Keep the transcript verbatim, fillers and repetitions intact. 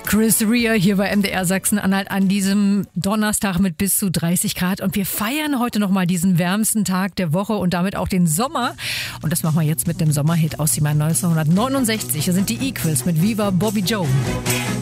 Chris Rea hier bei M D R Sachsen-Anhalt an diesem Donnerstag mit bis zu dreißig Grad. Und wir feiern heute nochmal diesen wärmsten Tag der Woche und damit auch den Sommer. Und das machen wir jetzt mit dem Sommerhit aus dem Jahr neunzehnhundertneunundsechzig. Hier sind die Equals mit Viva Bobby Joe.